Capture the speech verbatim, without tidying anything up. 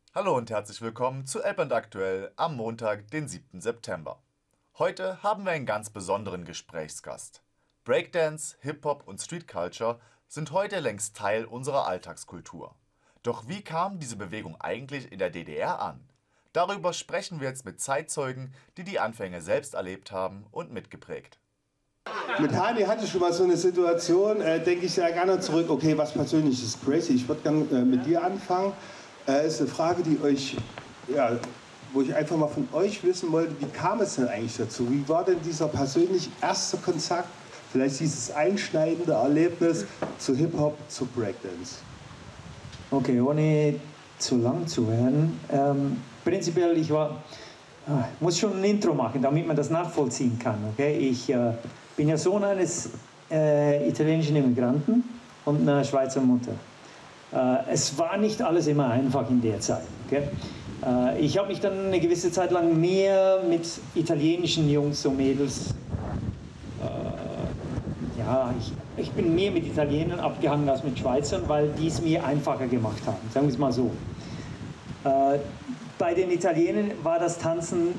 Hallo und herzlich willkommen zu Elband Aktuell am Montag, den siebten September. Heute haben wir einen ganz besonderen Gesprächsgast. Breakdance, Hip-Hop und Street Culture sind heute längst Teil unserer Alltagskultur. Doch wie kam diese Bewegung eigentlich in der D D R an? Darüber sprechen wir jetzt mit Zeitzeugen, die die Anfänge selbst erlebt haben und mitgeprägt. Mit Hani hatte ich schon mal so eine Situation, äh, denke ich sehr gerne zurück. Okay, was persönlich ist crazy? Ich würde gerne äh, mit dir anfangen. Äh, ist eine Frage, die euch, ja, wo ich einfach mal von euch wissen wollte, wie kam es denn eigentlich dazu? Wie war denn dieser persönlich erste Kontakt, vielleicht dieses einschneidende Erlebnis zu Hip-Hop, zu Breakdance? Okay, ohne zu lang zu werden. Ähm, prinzipiell, ich war, ah, muss schon ein Intro machen, damit man das nachvollziehen kann. Okay? Ich äh, bin ja Sohn eines äh, italienischen Immigranten und einer Schweizer Mutter. Äh, es war nicht alles immer einfach in der Zeit. Okay? Äh, ich habe mich dann eine gewisse Zeit lang mehr mit italienischen Jungs und Mädels, äh, ja, ich, ich bin mehr mit Italienern abgehangen als mit Schweizern, weil die es mir einfacher gemacht haben, sagen wir es mal so. Äh, bei den Italienern war das Tanzen